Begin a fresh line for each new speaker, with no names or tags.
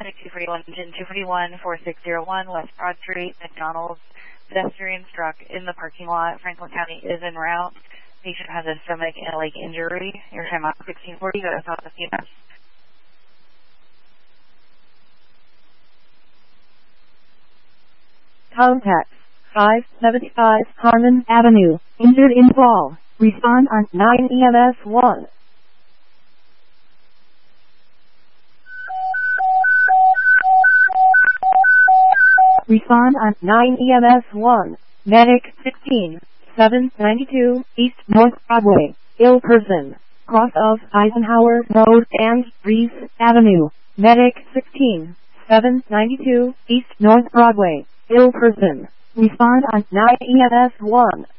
241, engine 241, 4601, West Broad Street, McDonald's. Pedestrian struck in the parking lot. Franklin County is en route. Patient has a stomach and a leg injury. Your time out 1640, go to South CMS.
Contact 575 Harmon Avenue. Injured in fall. Respond on 9 EMS 1. Respond on 9 EMS 1. Medic 16, 792 East North Broadway. Ill person. Cross of Eisenhower Road and Reese Avenue. Medic 16, 792 East North Broadway. Ill person. Respond on 9 EMS 1.